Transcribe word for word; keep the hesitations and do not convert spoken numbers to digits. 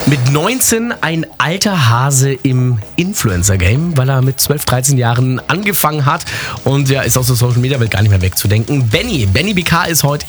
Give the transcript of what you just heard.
Mit neunzehn ein alter Hase im Influencer-Game, weil er mit zwölf, dreizehn Jahren angefangen hat und ja, ist aus der Social-Media-Welt gar nicht mehr wegzudenken. Benny, Benny B K ist heute